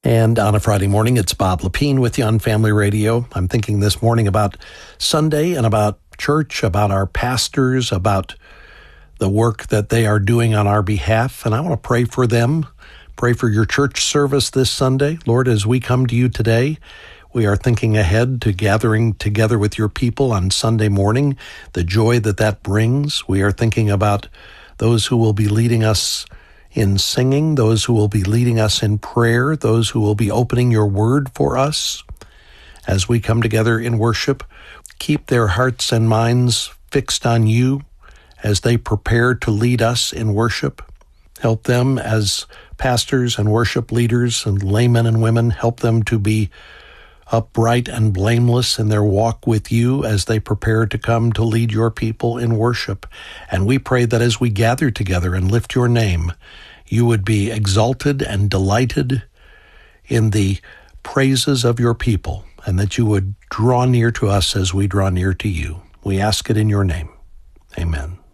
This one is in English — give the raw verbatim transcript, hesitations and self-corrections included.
And on a Friday morning, it's Bob Lepine with you on Family Radio. I'm thinking this morning about Sunday and about church, about our pastors, about the work that they are doing on our behalf. And I want to pray for them, pray for your church service this Sunday. Lord, as we come to you today, we are thinking ahead to gathering together with your people on Sunday morning, the joy that that brings. We are thinking about those who will be leading us in singing, those who will be leading us in prayer, those who will be opening your word for us. As we come together in worship, keep their hearts and minds fixed on you as they prepare to lead us in worship. Help them as pastors and worship leaders and laymen and women. Help them to be upright and blameless in their walk with you as they prepare to come to lead your people in worship. And we pray that as we gather together and lift your name, you would be exalted and delighted in the praises of your people, and that you would draw near to us as we draw near to you. We ask it in your name. Amen.